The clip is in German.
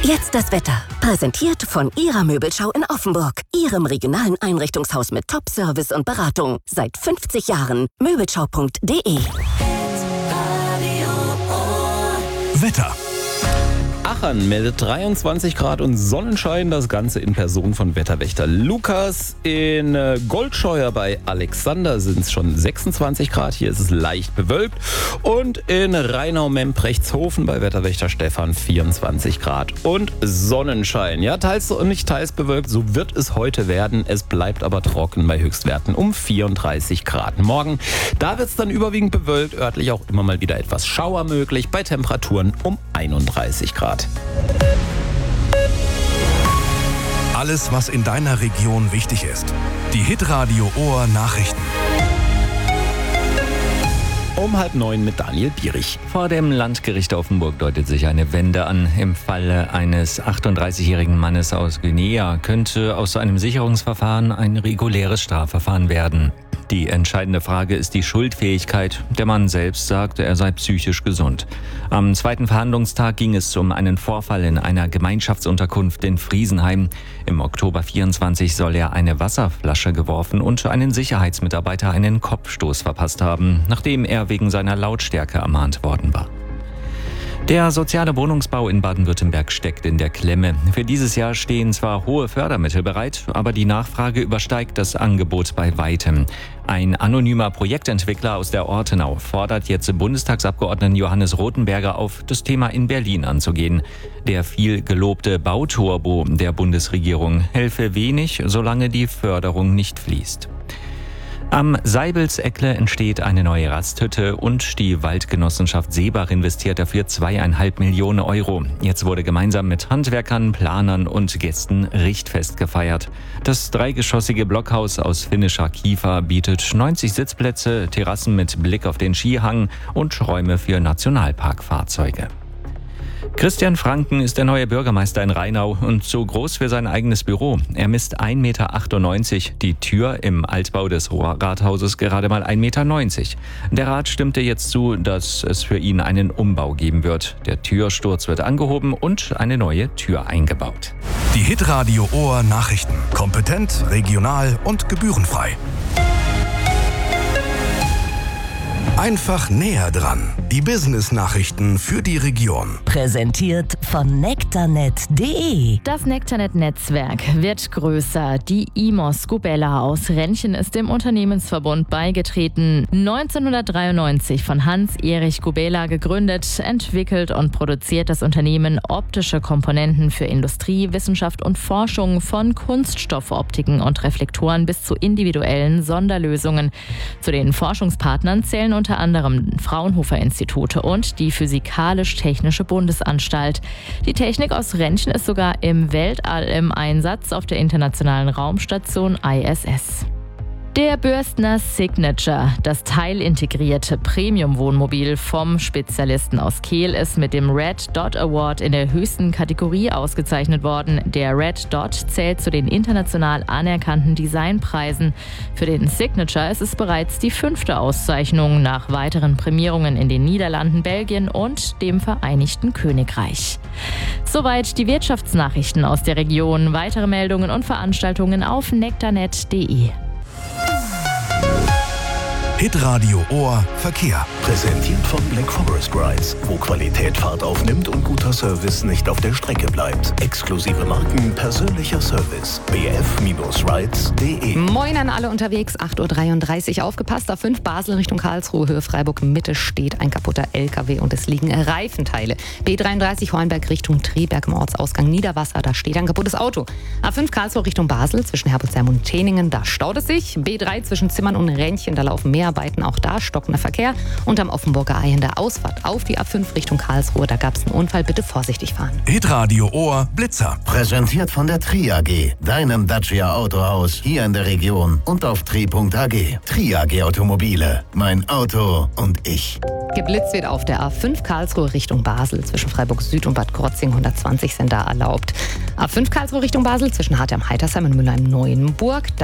Jetzt das Wetter. Präsentiert von Ihrer Möbelschau in Offenburg. Ihrem regionalen Einrichtungshaus mit Top-Service und Beratung. Seit 50 Jahren. Möbelschau.de. Wetter. Aachen meldet 23 Grad und Sonnenschein, das Ganze in Person von Wetterwächter Lukas. In Goldscheuer bei Alexander sind es schon 26 Grad, hier ist es leicht bewölkt. Und in Rheinau-Memprechtshofen bei Wetterwächter Stefan 24 Grad und Sonnenschein. Ja, teils und nicht teils bewölkt, so wird es heute werden. Es bleibt aber trocken bei Höchstwerten um 34 Grad. Morgen, da wird es dann überwiegend bewölkt, örtlich auch immer mal wieder etwas Schauer möglich, bei Temperaturen um 31 Grad. Alles, was in deiner Region wichtig ist. Die Hitradio Ohr Nachrichten. Um 8:30 mit Daniel Bierich. Vor dem Landgericht Offenburg deutet sich eine Wende an. Im Falle eines 38-jährigen Mannes aus Guinea könnte aus einem Sicherungsverfahren ein reguläres Strafverfahren werden. Die entscheidende Frage ist die Schuldfähigkeit. Der Mann selbst sagte, er sei psychisch gesund. Am zweiten Verhandlungstag ging es um einen Vorfall in einer Gemeinschaftsunterkunft in Friesenheim. Im Oktober 24 soll er eine Wasserflasche geworfen und einen Sicherheitsmitarbeiter einen Kopfstoß verpasst haben, nachdem er wegen seiner Lautstärke ermahnt worden war. Der soziale Wohnungsbau in Baden-Württemberg steckt in der Klemme. Für dieses Jahr stehen zwar hohe Fördermittel bereit, aber die Nachfrage übersteigt das Angebot bei weitem. Ein anonymer Projektentwickler aus der Ortenau fordert jetzt Bundestagsabgeordneten Johannes Rothenberger auf, das Thema in Berlin anzugehen. Der viel gelobte Bauturbo der Bundesregierung helfe wenig, solange die Förderung nicht fließt. Am Seibelseckle entsteht eine neue Rasthütte und die Waldgenossenschaft Seebach investiert dafür 2,5 Millionen Euro. Jetzt wurde gemeinsam mit Handwerkern, Planern und Gästen Richtfest gefeiert. Das dreigeschossige Blockhaus aus finnischer Kiefer bietet 90 Sitzplätze, Terrassen mit Blick auf den Skihang und Räume für Nationalparkfahrzeuge. Christian Franken ist der neue Bürgermeister in Rheinau und zu groß für sein eigenes Büro. Er misst 1,98 Meter, die Tür im Altbau des Rathauses gerade mal 1,90 Meter. Der Rat stimmte jetzt zu, dass es für ihn einen Umbau geben wird. Der Türsturz wird angehoben und eine neue Tür eingebaut. Die Hitradio Ohr Nachrichten. Kompetent, regional und gebührenfrei. Einfach näher dran. Die Business-Nachrichten für die Region. Präsentiert von nektarnet.de. Das Nektarnet-Netzwerk wird größer. Die IMOS Gubella aus Rentchen ist dem Unternehmensverbund beigetreten. 1993 von Hans-Erich Gubella gegründet, entwickelt und produziert das Unternehmen optische Komponenten für Industrie, Wissenschaft und Forschung, von Kunststoffoptiken und Reflektoren bis zu individuellen Sonderlösungen. Zu den Forschungspartnern zählen unter anderem Fraunhofer-Institute und die Physikalisch-Technische Bundesanstalt. Die Technik aus Rentchen ist sogar im Weltall im Einsatz auf der internationalen Raumstation ISS. Der Bürstner Signature, das teilintegrierte Premium-Wohnmobil vom Spezialisten aus Kehl, ist mit dem Red Dot Award in der höchsten Kategorie ausgezeichnet worden. Der Red Dot zählt zu den international anerkannten Designpreisen. Für den Signature ist es bereits die 5. Auszeichnung nach weiteren Prämierungen in den Niederlanden, Belgien und dem Vereinigten Königreich. Soweit die Wirtschaftsnachrichten aus der Region. Weitere Meldungen und Veranstaltungen auf nektarnet.de. Hitradio Ohr Verkehr. Präsentiert von Black Forest Rides, wo Qualität Fahrt aufnimmt und guter Service nicht auf der Strecke bleibt. Exklusive Marken, persönlicher Service. bf-rides.de. Moin an alle unterwegs, 8.33 Uhr. Aufgepasst, A5 Basel Richtung Karlsruhe, Höhe Freiburg Mitte steht ein kaputter LKW und es liegen Reifenteile. B33 Hornberg Richtung Triberg im Ortsausgang Niederwasser, da steht ein kaputtes Auto. A5 Karlsruhe Richtung Basel zwischen Herbolzheim und Teningen, da staut es sich. B3 zwischen Zimmern und Rändchen, da laufen Mehrarbeiten, auch da stockender Verkehr. Und am Offenburger Ei in der Ausfahrt auf die A5 Richtung Karlsruhe, da gab es einen Unfall, bitte vorsichtig fahren. Hitradio Ohr Blitzer. Präsentiert von der Tri AG, deinem Dacia Autohaus hier in der Region und auf tri.ag. Tri AG Automobile, mein Auto und ich. Geblitzt wird auf der A5 Karlsruhe Richtung Basel. Zwischen Freiburg Süd und Bad Krotzing 120 sind da erlaubt. A5 Karlsruhe Richtung Basel zwischen Hartheim-Heitersheim und Mülheim-Neuenburg.